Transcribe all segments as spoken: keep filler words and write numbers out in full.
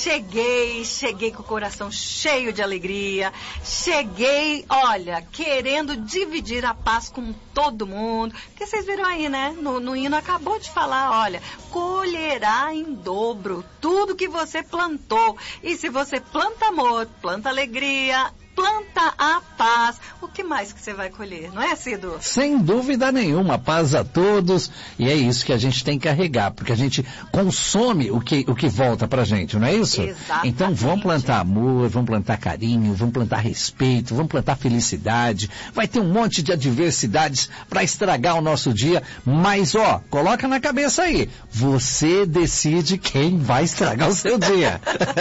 cheguei, cheguei com o coração cheio de alegria, cheguei, olha, querendo dividir a paz com todo mundo, porque vocês viram aí, né, no, no hino acabou de falar, olha, colherá em dobro tudo que você plantou, e se você planta amor, planta alegria, planta a paz, o que mais que você vai colher, não é, Cido? Sem dúvida nenhuma, paz a todos, e é isso que a gente tem que carregar, porque a gente consome o que, o que volta pra gente, não é isso? Exatamente. Então vamos plantar amor, vamos plantar carinho, vamos plantar respeito, vamos plantar felicidade, vai ter um monte de adversidades para estragar o nosso dia, mas ó, coloca na cabeça aí, você decide quem vai estragar o seu dia.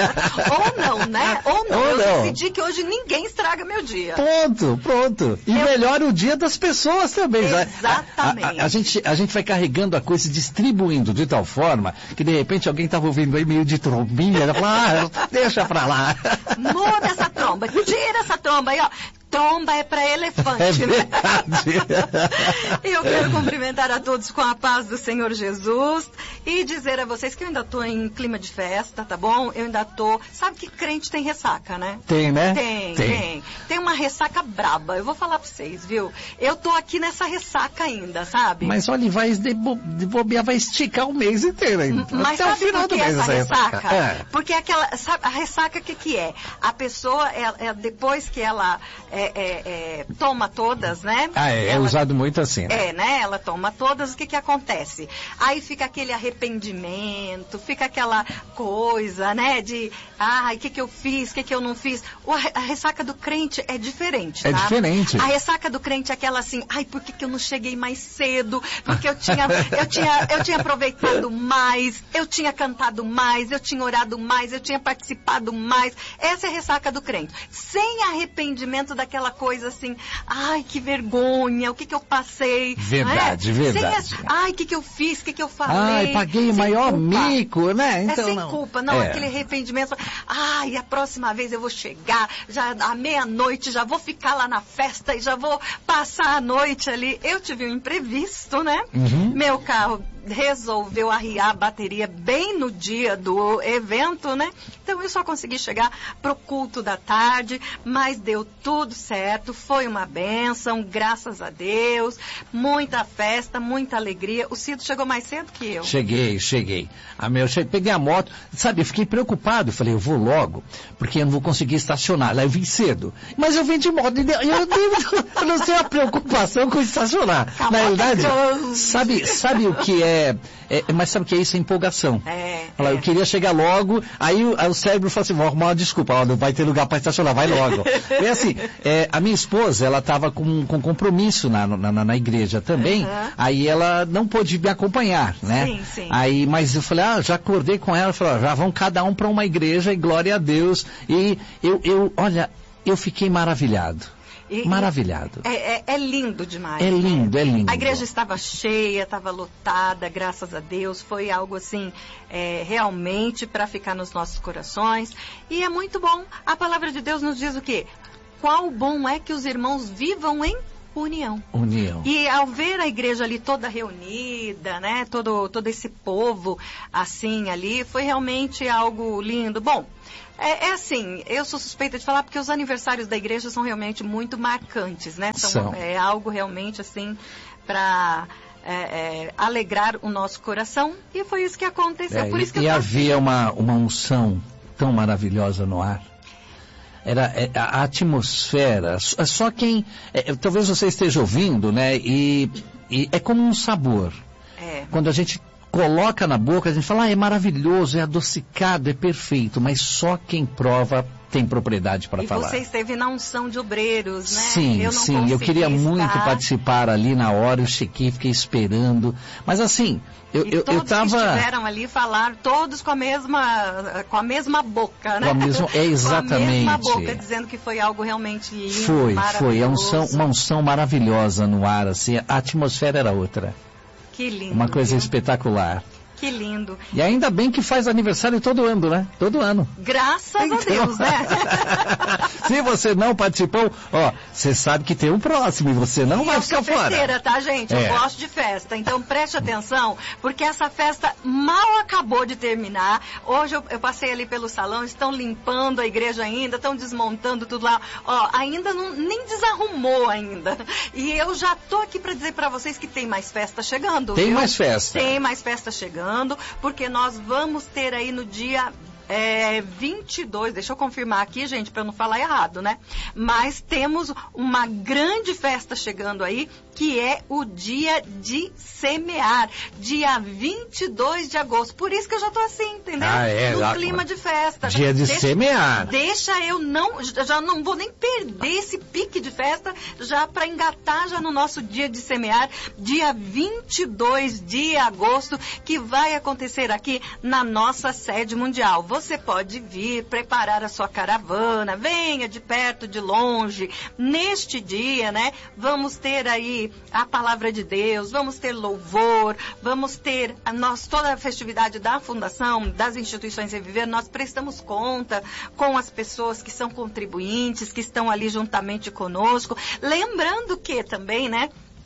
Ou não, né? Ou não, Ou eu não. decidi que hoje ninguém estraga meu dia. Pronto, pronto. E Eu... melhora o dia das pessoas também. Exatamente. A, a, a, gente, a gente vai carregando a coisa, distribuindo de tal forma que de repente alguém estava ouvindo aí meio de trombinha, ela fala, ah, deixa pra lá. Muda essa tromba, tira essa tromba aí, ó. Tromba é para elefante, É né? verdade. Eu quero cumprimentar a todos com a paz do Senhor Jesus e dizer a vocês que eu ainda estou em clima de festa, tá bom? Eu ainda estou... Sabe que crente tem ressaca, né? Tem, né? Tem, tem. tem. Tem uma ressaca braba. Eu vou falar para vocês, viu? Eu tô aqui nessa ressaca ainda, sabe? Mas olha, vai de, bo, de bobear, vai esticar o mês inteiro ainda. Mas até sabe o final por que do mês essa ressaca? ressaca? É. Porque aquela, sabe, a ressaca o que que é? A pessoa, é, é, depois que ela é, é, é, toma todas, né? Ah, é, ela, é usado muito assim, né? É, né? Ela toma todas, o que que acontece? Aí fica aquele arrependimento, fica aquela coisa, né? De, ai, o que que eu fiz, o que que eu não fiz? O, a ressaca do crente é diferente, tá? É diferente. A ressaca do crente é aquela assim, ai, por que que eu não cheguei mais cedo? Porque eu tinha, eu tinha, eu tinha aproveitado mais, eu tinha cantado mais, eu tinha orado mais, eu tinha participado mais. Essa é a ressaca do crente. Sem arrependimento daquela coisa assim, ai, que vergonha, o que que eu passei. Verdade, é? verdade. Sem a, ai, o que que eu fiz, o que que eu falei. Ai, paguei o maior culpa. mico, né? Então, é sem não. culpa, não, é. aquele arrependimento. Ai, a próxima vez eu vou chegar, já à meia-noite, já vou ficar lá na festa e já vou passar a noite ali. Eu tive um imprevisto, né? Uhum. Meu carro resolveu arriar a bateria bem no dia do evento, né? Então eu só consegui chegar pro culto da tarde, mas deu tudo certo, foi uma bênção, graças a Deus, muita festa, muita alegria. O Cido chegou mais cedo que eu. Cheguei, cheguei. A meu, cheguei, peguei a moto, sabe, eu fiquei preocupado, falei, eu vou logo, porque eu não vou conseguir estacionar. Lá eu vim cedo, mas eu vim de moto, eu, eu, eu não sei a preocupação com estacionar. Calma, Na realidade, tá sabe, sabe o que é, é, mas sabe o que é isso? É empolgação. É, Fala, é. Eu queria chegar logo, aí o, aí o cérebro fala assim, vou arrumar uma desculpa, ó, não vai ter lugar para estacionar, vai logo. É assim, é, a minha esposa, ela estava com, com compromisso na, na, na igreja também, Uhum. aí ela não pôde me acompanhar, né? Sim, sim. Aí, mas eu falei, ah, já acordei com ela, falei, ah, já vão cada um para uma igreja e glória a Deus. E eu, eu olha, eu fiquei maravilhado. E, Maravilhado. É, é, é lindo demais. É lindo, né? é lindo. A igreja estava cheia, estava lotada, graças a Deus. Foi algo assim, é, realmente para ficar nos nossos corações. E é muito bom. A palavra de Deus nos diz o quê? Qual bom é que os irmãos vivam em união. União. E ao ver a igreja ali toda reunida, né? Todo, todo esse povo assim ali, foi realmente algo lindo. Bom, É, é assim, eu sou suspeita de falar porque os aniversários da igreja são realmente muito marcantes, né? São, São. É algo realmente assim para é, é, alegrar o nosso coração e foi isso que aconteceu. É, Por isso que e eu tô havia aqui. uma, uma unção tão maravilhosa no ar. Era é, a atmosfera, só só quem, é, talvez você esteja ouvindo, né? E, e é como um sabor. É. Quando a gente coloca na boca, a gente fala, ah, é maravilhoso, é adocicado, é perfeito, mas só quem prova tem propriedade para falar. E você esteve na unção de obreiros, né? Sim, eu não sim, eu queria consegui muito estar. participar ali na hora, eu chequei, fiquei esperando, mas assim, eu, E eu, todos eu tava... que estiveram ali falaram, todos com a mesma, com a mesma boca, né? Com a mesma- é, exatamente. Com a mesma boca, dizendo que foi algo realmente lindo, Foi, maravilhoso. foi, a unção, uma unção maravilhosa no ar, assim, a atmosfera era outra, Que lindo. uma coisa viu? espetacular. Que lindo. E ainda bem que faz aniversário todo ano, né? Todo ano. Graças então... a Deus, né? Se você não participou, ó, você sabe que tem um próximo e você não e vai ficar fora. Festeira, tá, gente? É. Eu gosto de festa, então preste atenção, porque essa festa mal acabou de terminar. Hoje eu, eu passei ali pelo salão, estão limpando a igreja ainda, estão desmontando tudo lá. Ó, ainda não, nem desarrumou ainda. E eu já tô aqui para dizer para vocês que tem mais festa chegando. Tem viu? mais festa. Tem mais festa chegando, porque nós vamos ter aí no dia é, vinte e dois, deixa eu confirmar aqui, gente, para não falar errado, né? Mas temos uma grande festa chegando aí, que é o dia de semear, dia vinte e dois de agosto. Por isso que eu já tô assim, entendeu? Ah, é, no lá, clima de festa. Dia de deixa, semear. Deixa eu não, já não vou nem perder esse pique de festa, já para engatar já no nosso dia de semear, dia vinte e dois de agosto, que vai acontecer aqui na nossa sede mundial. Você pode vir, preparar a sua caravana, venha de perto, de longe. Neste dia, né, vamos ter aí a palavra de Deus, vamos ter louvor, vamos ter a nós, toda a festividade da Fundação, das instituições Reviver, nós prestamos conta com as pessoas que são contribuintes, que estão ali juntamente conosco. Lembrando que também, né,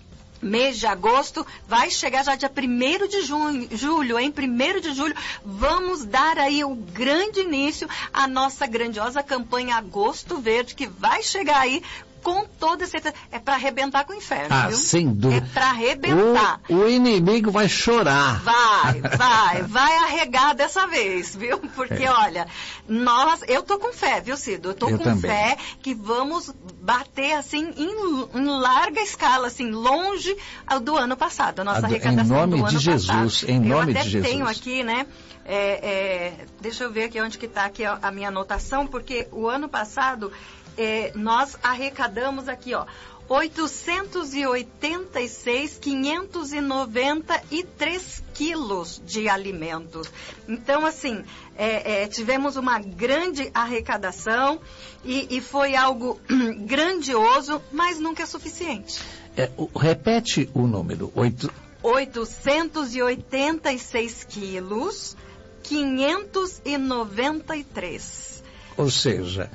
mês de agosto, vai chegar já dia primeiro de junho, julho, em primeiro de julho, vamos dar aí o grande início à nossa grandiosa campanha Agosto Verde, que vai chegar aí com toda certeza. É para arrebentar com o inferno, ah, viu? Sem dúvida. É para arrebentar. O, o inimigo vai chorar. Vai, vai, vai arregar dessa vez, viu? Porque, é. olha, nós, eu tô com fé, viu, Cido? Eu tô eu com também. fé que vamos bater, assim, em, em larga escala, assim, longe do ano passado, a nossa a, arrecadação em nome do ano de Jesus, passado. em nome de Jesus. Eu até tenho Jesus. aqui, né? É, é, deixa eu ver aqui onde que tá aqui a, a minha anotação, porque o ano passado É, nós arrecadamos aqui, ó, oitocentos e oitenta e seis mil quinhentos e noventa e três quilos de alimentos. Então, assim, é, é, tivemos uma grande arrecadação e, e foi algo grandioso, mas nunca é suficiente. É, o, repete o número. Oito... oitocentos e oitenta e seis quilos, quinhentos e noventa e três. Ou seja...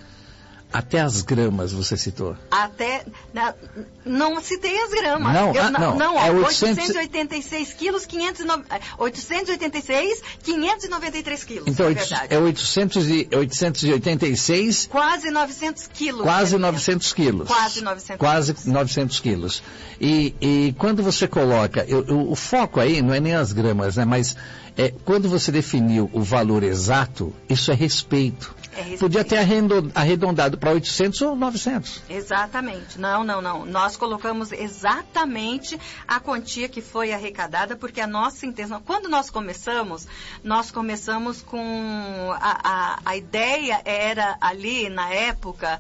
Até as gramas você citou. Até, na, não citei as gramas. Não, eu, ah, não, não ó, é oitocentos e oitenta e seis quilos, quinhentos e noventa, oitocentos e oitenta e seis, quinhentos e noventa e três quilos. Então, é, verdade. é oitocentos e oitenta e seis... Quase novecentos quilos. Quase novecentos quilos. Quase novecentos Quase quilos. novecentos quilos. E, e quando você coloca, eu, eu, o foco aí não é nem as gramas, né? Mas é, quando você definiu o valor exato, isso é respeito. É Podia ter arredondado para oitocentos ou novecentos. Exatamente. Não, não, não. Nós colocamos exatamente a quantia que foi arrecadada, porque a nossa intenção... Quando nós começamos, nós começamos com... A, a, a ideia era ali, na época,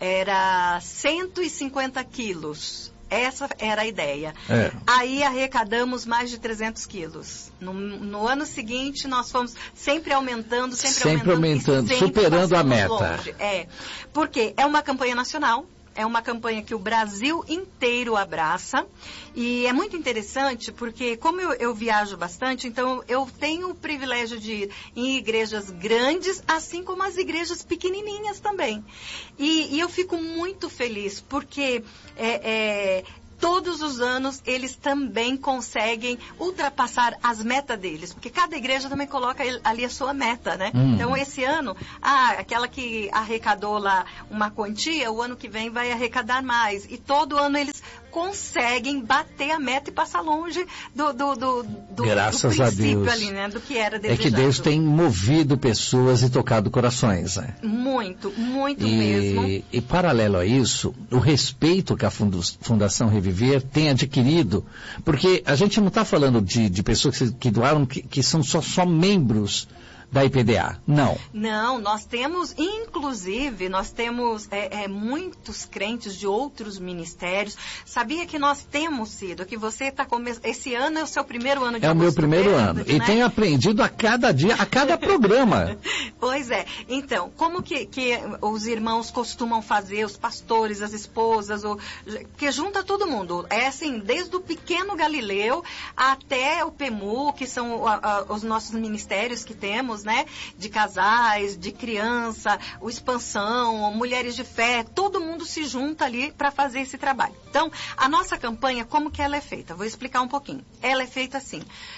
era cento e cinquenta quilos. Essa era a ideia. É. Aí arrecadamos mais de trezentos quilos. No, no ano seguinte, nós fomos sempre aumentando, sempre, sempre aumentando, aumentando sempre superando a meta. Longe. É, porque é uma campanha nacional. É uma campanha que o Brasil inteiro abraça e é muito interessante porque como eu, eu viajo bastante, então eu tenho o privilégio de ir em igrejas grandes, assim como as igrejas pequenininhas também. E, e eu fico muito feliz porque é, é, todos os anos eles também conseguem ultrapassar as metas deles, porque cada igreja também coloca ali a sua meta, né? Hum. Então, esse ano, ah, aquela que arrecadou lá uma quantia, o ano que vem vai arrecadar mais. E todo ano eles conseguem bater a meta e passar longe do, do, do, do, Graças do princípio a Deus. ali, né? Do que era desejado. É que Deus tem movido pessoas e tocado corações, né? Muito, muito e, mesmo. E paralelo a isso, o respeito que a Fundação Reviver tem adquirido, porque a gente não está falando de, de pessoas que, que doaram, que, que são só, só membros da I P D A. Não. Não, nós temos, inclusive, nós temos é, é, muitos crentes de outros ministérios. Sabia que nós temos sido, que você está começando, esse ano é o seu primeiro ano de É o meu primeiro verde, ano. né? E tenho aprendido a cada dia, a cada programa. Pois é. Então, como que, que os irmãos costumam fazer, os pastores, as esposas, o, que junta todo mundo. É assim, desde o pequeno Galileu até o P E M U, que são a, a, os nossos ministérios que temos, né? De casais, de criança, o Expansão, Mulheres de Fé, todo mundo se junta ali para fazer esse trabalho. Então, a nossa campanha, como que ela é feita? Vou explicar um pouquinho. Ela é feita assim.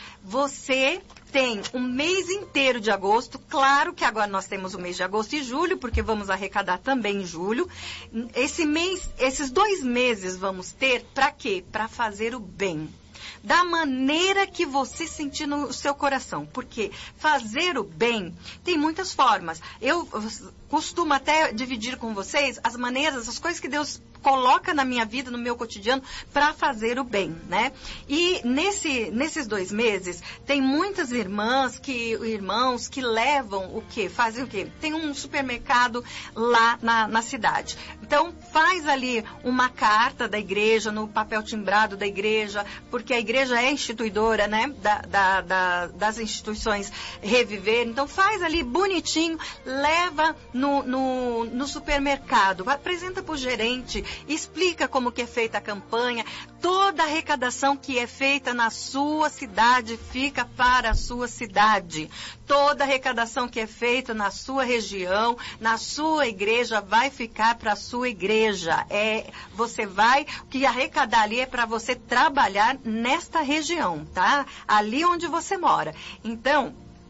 Você tem um mês inteiro de agosto, claro que agora nós temos o mês de agosto e julho, porque vamos arrecadar também em julho. Esse mês, esses dois meses vamos ter para quê? Para fazer o bem. Da maneira que você sentir no seu coração. Porque fazer o bem tem muitas formas. Eu costumo até dividir com vocês as maneiras, as coisas que Deus coloca na minha vida, no meu cotidiano, para fazer o bem, né? E nesse, nesses dois meses, tem muitas irmãs, que, irmãos, que levam o quê? Fazem o quê? Tem um supermercado lá na, na cidade. Então, faz ali uma carta da igreja, no papel timbrado da igreja, porque a igreja é instituidora, né? Da, da, da, das instituições Reviver. Então, faz ali bonitinho, leva no, no, no supermercado, apresenta para o gerente, explica como que é feita a campanha. Toda a arrecadação que é feita na sua cidade fica para a sua cidade. Toda a arrecadação que é feita na sua região, na sua igreja, vai ficar para a sua igreja. É, você vai, o que arrecadar ali é para você trabalhar nesta região, tá? Ali onde você mora. Então,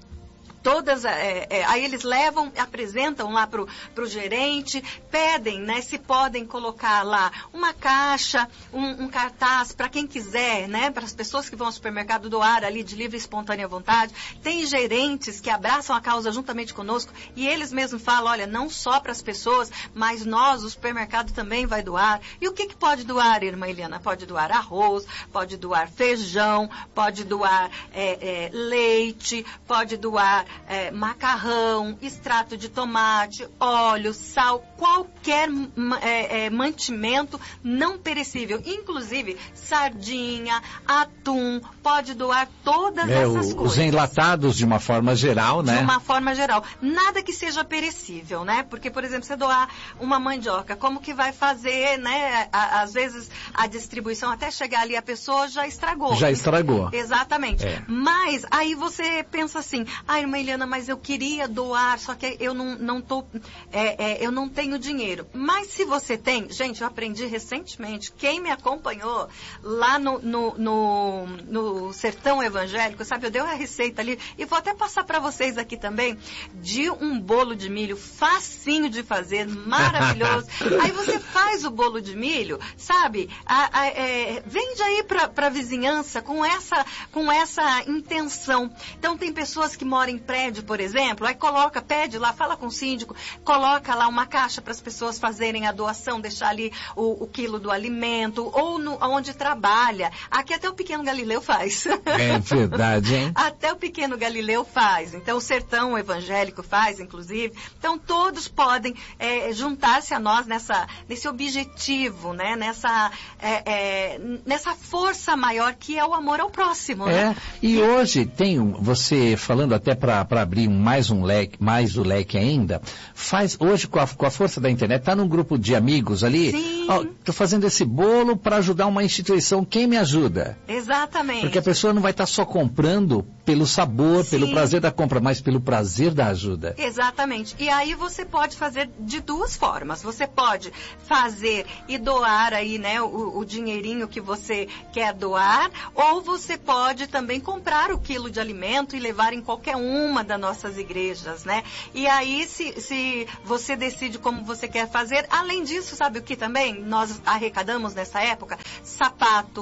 todas, é, é, aí eles levam, apresentam lá para o gerente, pedem, né, se podem colocar lá uma caixa, um, um cartaz para quem quiser, né, para as pessoas que vão ao supermercado doar ali de livre e espontânea vontade. Tem gerentes que abraçam a causa juntamente conosco e eles mesmos falam, olha, não só para as pessoas, mas nós, o supermercado também vai doar. E o que, que pode doar, irmã Eliana? Pode doar arroz, pode doar feijão, pode doar é, é, leite, pode doar É, macarrão, extrato de tomate, óleo, sal, qualquer é, é, mantimento não perecível, inclusive sardinha, atum, pode doar todas é, essas o, coisas. Os enlatados de uma forma geral, né? De uma forma geral. Nada que seja perecível, né? Porque, por exemplo, você doar uma mandioca, como que vai fazer, né? À, às vezes a distribuição até chegar ali a pessoa já estragou. Já estragou. Exatamente. É. Mas aí você pensa assim, ah, irmã Eliana, mas eu queria doar, só que eu não, não tô, é, é, eu não tenho dinheiro. Mas se você tem, gente, eu aprendi recentemente, quem me acompanhou lá no, no, no, no Sertão Evangélico, sabe, eu dei uma receita ali, e vou até passar para vocês aqui também, de um bolo de milho facinho de fazer, maravilhoso. Aí você faz o bolo de milho, sabe, a, a, é, vende aí para a vizinhança com essa, com essa intenção. Então tem pessoas que moram em prédio, por exemplo, aí coloca, pede lá, fala com o síndico, coloca lá uma caixa para as pessoas fazerem a doação, deixar ali o, o quilo do alimento, ou no, onde trabalha. Aqui até o Pequeno Galileu faz. É verdade, hein? Até o Pequeno Galileu faz. Então, o Sertão Evangélico faz, inclusive. Então, todos podem é, juntar-se a nós nessa, nesse objetivo, né? Nessa, é, é, nessa força maior que é o amor ao próximo. É, né? e hoje tem, um, você falando até para abrir mais um leque, mais o leque ainda, faz hoje com a, com a força da internet, tá num grupo de amigos ali, Sim. Ó, tô fazendo esse bolo para ajudar uma instituição, quem me ajuda? Exatamente. Porque a pessoa não vai estar só comprando pelo sabor, Sim. pelo prazer da compra, mas pelo prazer da ajuda. Exatamente. E aí você pode fazer de duas formas. Você pode fazer e doar aí, né, o, o dinheirinho que você quer doar, ou você pode também comprar o quilo de alimento e levar em qualquer uma das nossas igrejas, né? E aí, se, se você decide como você quer fazer, além disso, sabe o que também nós arrecadamos nessa época? Sapato,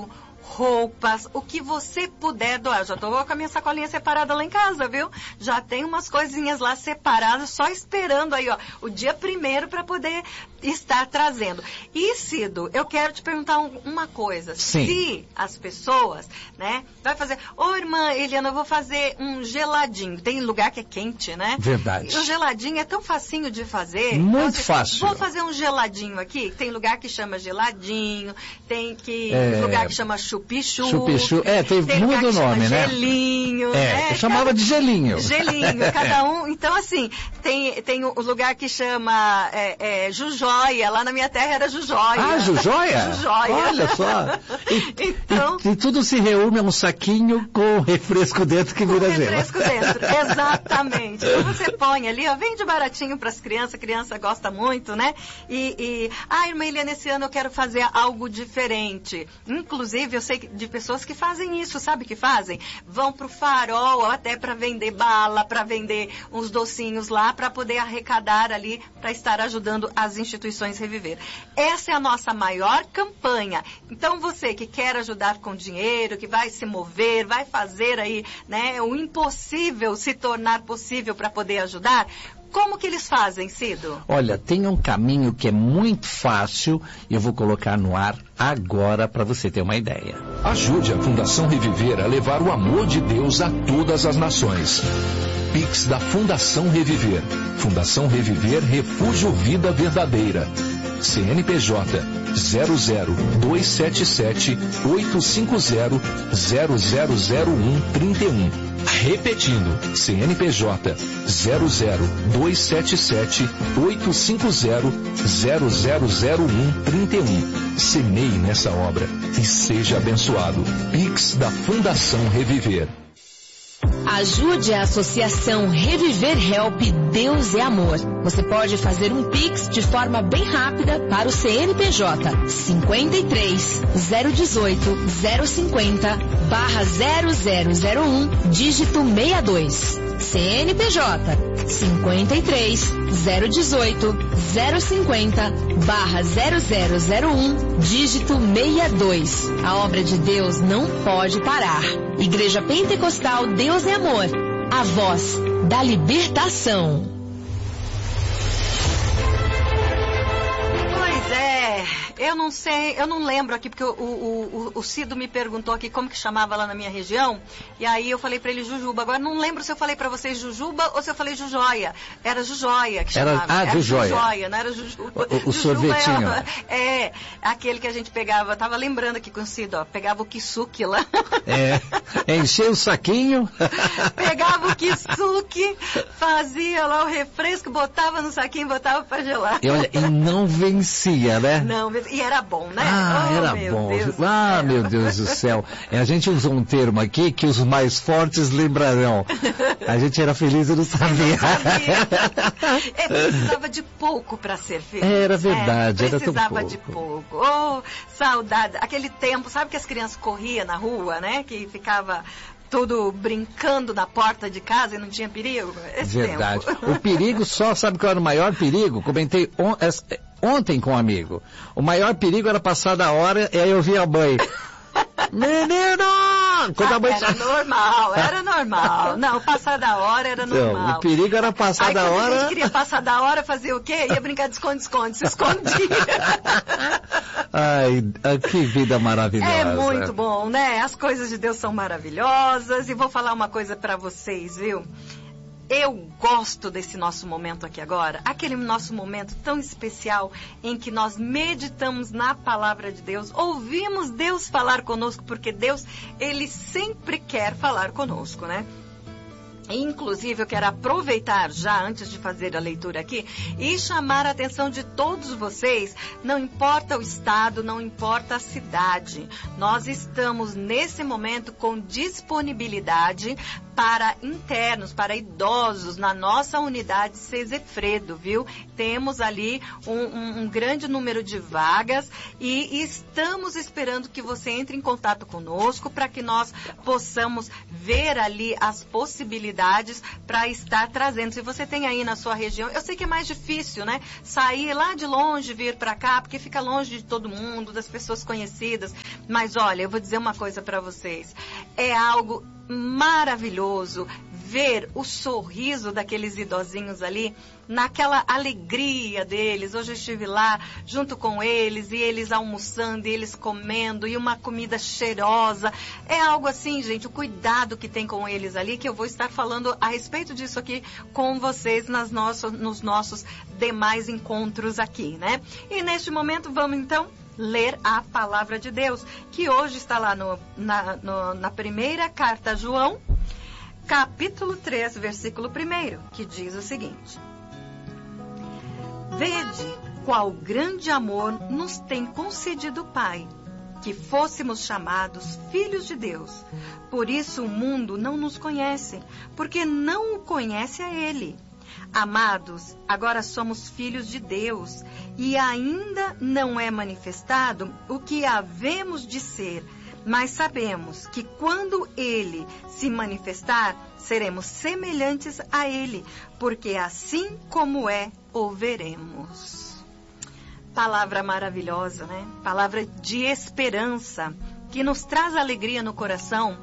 roupas, o que você puder doar. Eu já tô com a minha sacolinha separada lá em casa, viu? Já tem umas coisinhas lá separadas, só esperando aí, ó, o dia primeiro para poder estar trazendo. E, Cido, eu quero te perguntar um, uma coisa. Sim. Se as pessoas, né, vai fazer, ô irmã Eliana, eu vou fazer um geladinho. Tem lugar que é quente, né? Verdade. E o geladinho é tão facinho de fazer. Muito então, fácil. Vou fazer um geladinho aqui. Tem lugar que chama geladinho, tem que, É... lugar que chama chupichu. Chupichu. É, tem, tem muda o nome, né? Gelinho. É, né? eu chamava cada... de gelinho. Gelinho, cada um. Então, assim, tem, tem o lugar que chama é, é, Jujóia. Lá na minha terra era Jujóia. Ah, Jujóia? Jujóia. Olha só. E, então, e, e tudo se reúne a um saquinho com refresco dentro que vira gelo. Refresco dentro, exatamente. Então você põe ali, ó, vende baratinho para as crianças, a criança gosta muito, né? E, e, ah, irmã Eliana, esse ano eu quero fazer algo diferente. Inclusive, eu sei de pessoas que fazem isso, sabe o que fazem? Vão pro farol, até para vender bala, para vender uns docinhos lá, para poder arrecadar ali, para estar ajudando as instituições reviver. Essa é a nossa maior campanha. Então, você que quer ajudar com dinheiro, que vai se mover, vai fazer aí, né, o impossível se tornar possível para poder ajudar, como que eles fazem, Cido? Olha, tem um caminho que é muito fácil e eu vou colocar no ar agora para você ter uma ideia. Ajude a Fundação Reviver a levar o amor de Deus a todas as nações. Pix da Fundação Reviver. Fundação Reviver Refúgio Vida Verdadeira. C N P J zero zero dois sete sete oito cinco zero zero zero zero um três um. Repetindo, C N P J zero zero dois sete sete oito cinco zero zero zero zero um três um. Semeie nessa obra e seja abençoado. Pix da Fundação Reviver. Ajude a Associação Reviver Help Deus é Amor. Você pode fazer um Pix de forma bem rápida para o C N P J cinquenta e três, zero dezoito, zero cinquenta, barra zero zero zero um, dígito sessenta e dois. C N P J cinquenta e três, zero dezoito, zero cinquenta, barra zero zero zero um, dígito sessenta e dois. A obra de Deus não pode parar. Igreja Pentecostal Deus é Amor, a voz da libertação. Pois é, eu não sei, eu não lembro aqui, porque o, o, o, o Cido me perguntou aqui como que chamava lá na minha região, e aí eu falei pra ele Jujuba. Agora não lembro se eu falei pra vocês Jujuba ou se eu falei Jujóia. Era Jujóia que chamava. Era, ah, era Jujóia. Jujóia, não era Jujuba. O, o sorvetinho. É, é, aquele que a gente pegava, tava lembrando aqui com o Cido, ó, pegava o kisuke lá. É, encheu o saquinho. Pegava o kisuke, fazia lá o refresco, botava no saquinho, botava pra gelar. E olha, e não vencia, né? Não, e era bom, né? Ah, oh, era meu bom. Deus Ah, meu Deus do céu. É, a gente usou um termo aqui que os mais fortes lembrarão. A gente era feliz e não sabia. É, precisava de pouco para ser feliz. Era verdade, é, era tão precisava pouco. de pouco. Oh, saudade. Aquele tempo, sabe que as crianças corriam na rua, né? Que ficava tudo brincando na porta de casa e não tinha perigo? Esse Verdade. tempo. O perigo só, sabe qual era o maior perigo? Comentei on, ontem com um amigo. O maior perigo era passar da hora e aí eu vi a mãe. Menino! Quando a mãe... Era normal, era normal. Não, passar da hora era normal. Não, o perigo era passar aí, da quando hora... a gente queria passar da hora, fazer o quê? Ia brincar de esconde-esconde, se escondia. Ai, que vida maravilhosa. É muito bom, né? As coisas de Deus são maravilhosas. E vou falar uma coisa pra vocês, viu? Eu gosto desse nosso momento aqui agora, aquele nosso momento tão especial em que nós meditamos na palavra de Deus, ouvimos Deus falar conosco, porque Deus, Ele sempre quer falar conosco, né? Inclusive, eu quero aproveitar já, antes de fazer a leitura aqui, e chamar a atenção de todos vocês, não importa o estado, não importa a cidade, nós estamos nesse momento com disponibilidade para internos, para idosos, na nossa unidade Cesefredo, viu? Temos ali um, um, um grande número de vagas e estamos esperando que você entre em contato conosco para que nós possamos ver ali as possibilidades para estar trazendo. Se você tem aí na sua região, eu sei que é mais difícil, né? Sair lá de longe, vir para cá, porque fica longe de todo mundo, das pessoas conhecidas, Mas olha, eu vou dizer uma coisa para vocês. É algo maravilhoso ver o sorriso daqueles idosinhos ali, naquela alegria deles. Hoje eu estive lá junto com eles, e eles almoçando, e eles comendo, e uma comida cheirosa. É algo assim, gente, o cuidado que tem com eles ali, que eu vou estar falando a respeito disso aqui com vocês nas nosso, nos nossos demais encontros aqui, né? E neste momento vamos então ler a palavra de Deus, que hoje está lá no, na, no, na primeira carta a João, capítulo três, versículo um, que diz o seguinte: Vede qual grande amor nos tem concedido o Pai, que fôssemos chamados filhos de Deus. Por isso o mundo não nos conhece, porque não o conhece a Ele. Amados, agora somos filhos de Deus, e ainda não é manifestado o que havemos de ser, mas sabemos que quando Ele se manifestar, seremos semelhantes a Ele, porque assim como é, o veremos. Palavra maravilhosa, né? Palavra de esperança, que nos traz alegria no coração.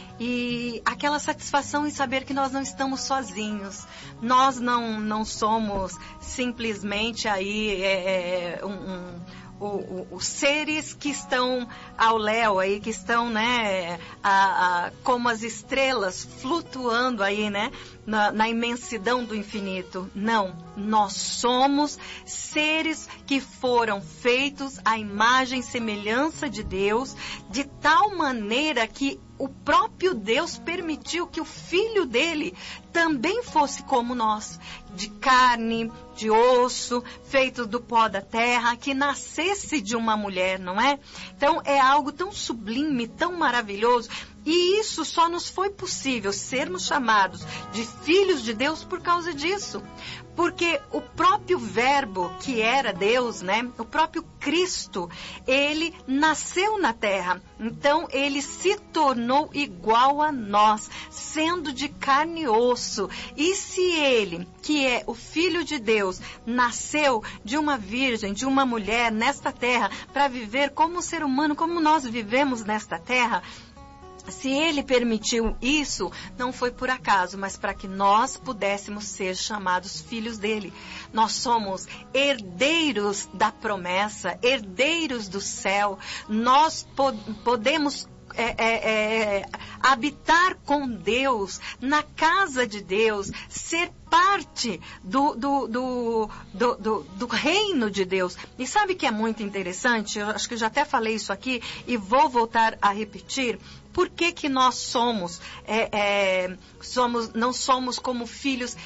E aquela satisfação em saber que nós não estamos sozinhos. Nós não, não somos simplesmente aí é, é, um, um, o, o, os seres que estão ao léu aí, que estão, né, a, a, como as estrelas flutuando aí, né, na, na imensidão do infinito. Não, nós somos seres que foram feitos à imagem e semelhança de Deus, de tal maneira que o próprio Deus permitiu que o Filho dele também fosse como nós, de carne, de osso, feito do pó da terra, que nascesse de uma mulher, não é? Então é algo tão sublime, tão maravilhoso. E isso só nos foi possível sermos chamados de filhos de Deus por causa disso. Porque o próprio Verbo, que era Deus, né? O próprio Cristo, ele nasceu na terra. Então, ele se tornou igual a nós, sendo de carne e osso. E se ele, que é o Filho de Deus, nasceu de uma virgem, de uma mulher nesta terra, para viver como ser humano, como nós vivemos nesta terra, se ele permitiu isso, não foi por acaso, mas para que nós pudéssemos ser chamados filhos dele. Nós somos herdeiros da promessa, herdeiros do céu. Nós po- podemos É, é, é, habitar com Deus, na casa de Deus, ser parte do, do, do, do, do, do reino de Deus. E sabe que é muito interessante? Eu acho que eu já até falei isso aqui e vou voltar a repetir. Por que que nós somos, é, é, somos, não somos como filhos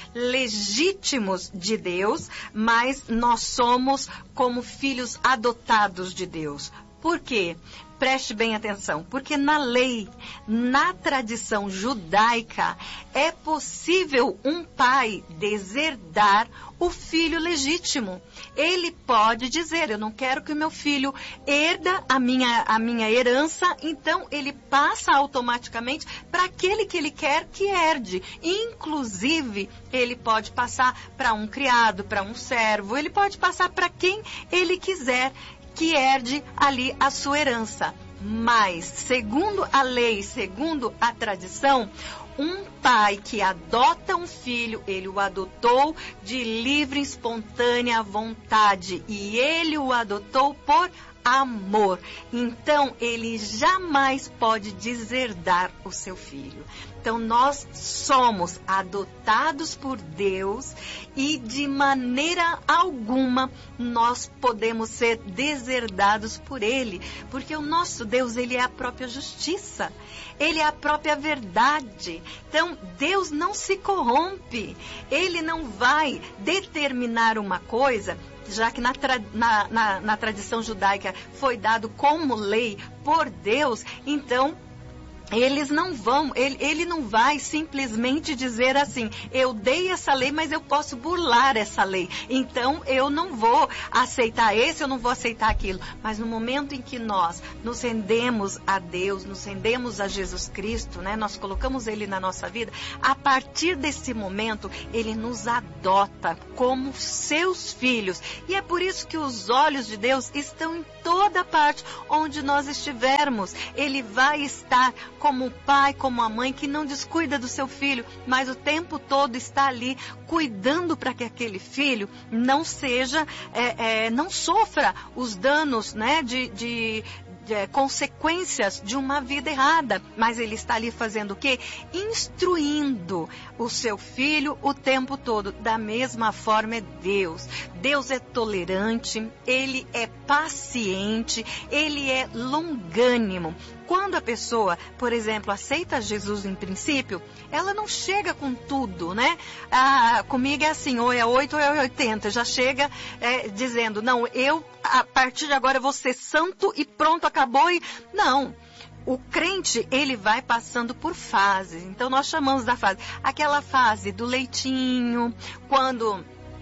legítimos de Deus, mas nós somos como filhos adotados de Deus? Por quê? Preste bem atenção, porque na lei, na tradição judaica, é possível um pai deserdar o filho legítimo. Ele pode dizer, eu não quero que o meu filho herda a minha, a minha herança, então ele passa automaticamente para aquele que ele quer que herde. Inclusive, ele pode passar para um criado, para um servo, ele pode passar para quem ele quiser que herde ali a sua herança. Mas, segundo a lei, segundo a tradição, um pai que adota um filho, ele o adotou de livre e espontânea vontade. E ele o adotou por amor. Então, ele jamais pode deserdar o seu filho. Então, nós somos adotados por Deus e de maneira alguma nós podemos ser deserdados por Ele. Porque o nosso Deus, Ele é a própria justiça. Ele é a própria verdade. Então, Deus não se corrompe. Ele não vai determinar uma coisa, já que na, tra- na, na, na tradição judaica foi dado como lei por Deus, então eles não vão, ele, ele não vai simplesmente dizer assim, eu dei essa lei, mas eu posso burlar essa lei. Então, eu não vou aceitar esse, eu não vou aceitar aquilo. Mas no momento em que nós nos rendemos a Deus, nos rendemos a Jesus Cristo, né? Nós colocamos Ele na nossa vida, a partir desse momento, Ele nos adota como seus filhos. E é por isso que os olhos de Deus estão em toda parte onde nós estivermos. Ele vai estar como o pai, como a mãe que não descuida do seu filho, mas o tempo todo está ali cuidando para que aquele filho não seja, é, é, não sofra os danos, né, de, de É, consequências de uma vida errada, mas Ele está ali fazendo o quê? Instruindo o seu filho o tempo todo. Da mesma forma é Deus. Deus é tolerante, Ele é paciente, Ele é longânimo. Quando a pessoa, por exemplo, aceita Jesus em princípio, ela não chega com tudo, né? Ah, comigo é assim, ou é oito ou é oitenta. Já chega é, dizendo, não, eu a partir de agora vou ser santo e pronto, acabou. E... Não. O crente, ele vai passando por fases. Então, nós chamamos da fase, aquela fase do leitinho, quando...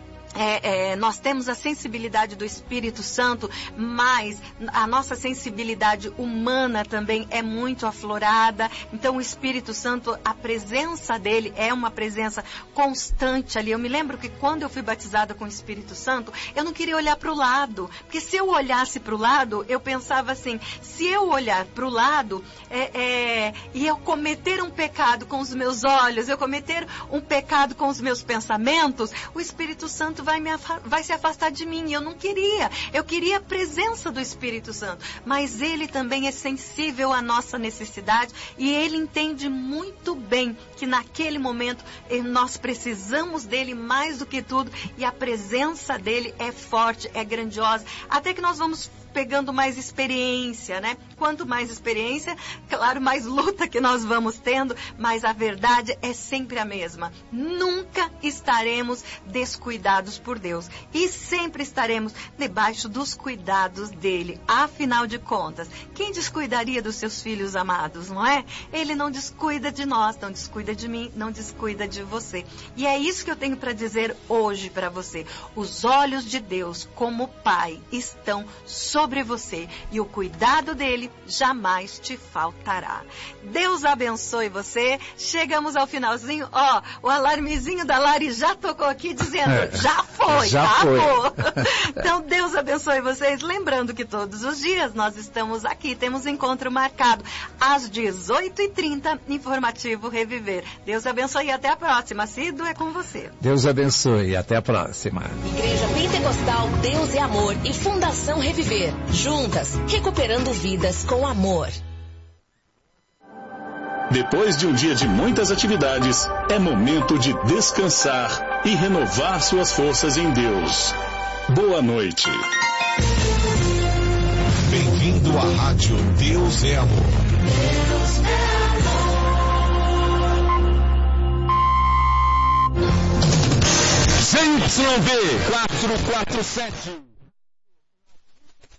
É, é, nós temos a sensibilidade do Espírito Santo, mas a nossa sensibilidade humana também é muito aflorada. Então o Espírito Santo, a presença dele é uma presença constante ali. Eu me lembro que quando eu fui batizada com o Espírito Santo, eu não queria olhar para o lado, porque se eu olhasse para o lado, eu pensava assim, se eu olhar para o lado é, é, e eu cometer um pecado com os meus olhos, eu cometer um pecado com os meus pensamentos, o Espírito Santo Vai, me, vai se afastar de mim. Eu não queria. Eu queria a presença do Espírito Santo. Mas Ele também é sensível à nossa necessidade e Ele entende muito bem que naquele momento nós precisamos dEle mais do que tudo e a presença dEle é forte, é grandiosa. Até que nós vamos pegando mais experiência, né? Quanto mais experiência, claro, mais luta que nós vamos tendo, mas a verdade é sempre a mesma. Nunca estaremos descuidados por Deus e sempre estaremos debaixo dos cuidados dele. Afinal de contas, quem descuidaria dos seus filhos amados, não é? Ele não descuida de nós, não descuida de mim, não descuida de você. E é isso que eu tenho para dizer hoje para você. Os olhos de Deus, como Pai, estão sobre sobre você e o cuidado dele jamais te faltará. Deus abençoe você. Chegamos ao finalzinho. Ó, o alarmezinho da Lari já tocou aqui dizendo, é, já foi, já acabou. Foi. Então Deus abençoe vocês. Lembrando que todos os dias nós estamos aqui, temos encontro marcado às dezoito e trinta, informativo Reviver. Deus abençoe e até a próxima. Cido, é com você. Deus abençoe e até a próxima. Igreja Pentecostal Deus é Amor e Fundação Reviver. Juntas, recuperando vidas com amor. Depois de um dia de muitas atividades, é momento de descansar e renovar suas forças em Deus. Boa noite. Bem-vindo à Rádio Deus é Amor. Deus é amor. C Y V quatrocentos e quarenta e sete.